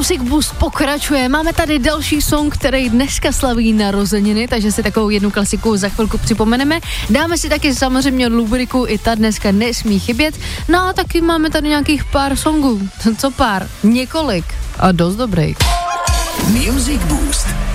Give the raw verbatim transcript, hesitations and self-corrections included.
Music Boost pokračuje. Máme tady další song, který dneska slaví narozeniny, takže si takovou jednu klasiku za chvilku připomeneme. Dáme si taky samozřejmě rubriku, i ta dneska nesmí chybět. No a taky máme tady nějakých pár songů. Co pár? Několik. A dost dobrý. Music Boost.